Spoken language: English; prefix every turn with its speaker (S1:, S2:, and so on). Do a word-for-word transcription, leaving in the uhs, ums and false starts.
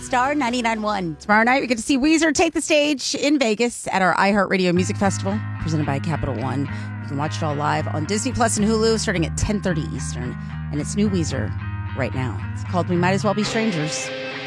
S1: Star ninety-nine point one.
S2: Tomorrow night, we get to see Weezer take the stage in Vegas at our iHeartRadio Music Festival, presented by Capital One. You can watch it all live on Disney Plus and Hulu starting at ten thirty Eastern. And it's new Weezer right now. It's called We Might As Well Be Strangers.